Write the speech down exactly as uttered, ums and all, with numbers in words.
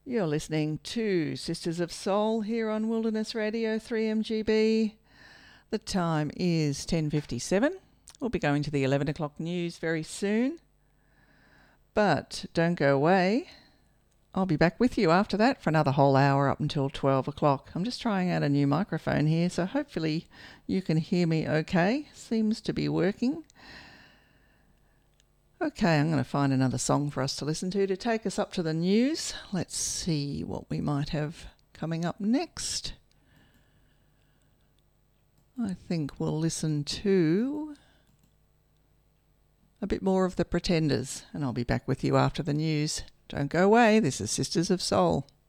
You're listening to Sisters of Soul here on Wilderness Radio three M G B. The time is ten fifty-seven. We'll be going to the eleven o'clock news very soon. But don't go away. I'll be back with you after that for another whole hour up until twelve o'clock. I'm just trying out a new microphone here, so hopefully you can hear me okay. Seems to be working. Okay, I'm going to find another song for us to listen to to take us up to the news. Let's see what we might have coming up next. I think we'll listen to a bit more of The Pretenders, and I'll be back with you after the news. Don't go away, this is Sisters of Soul.